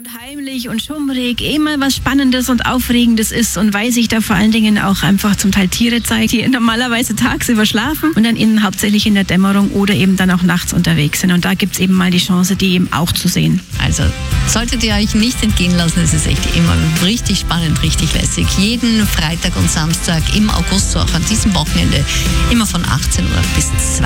Und heimlich und schummrig, immer was Spannendes und Aufregendes ist und weil sich da vor allen Dingen auch einfach zum Teil Tiere zeigen, die normalerweise tagsüber schlafen und dann hauptsächlich in der Dämmerung oder eben dann auch nachts unterwegs sind. Und da gibt es eben mal die Chance, die eben auch zu sehen. Also solltet ihr euch nicht entgehen lassen, es ist echt immer richtig spannend, richtig lässig. Jeden Freitag und Samstag im August, so auch an diesem Wochenende, immer von 18 Uhr bis 2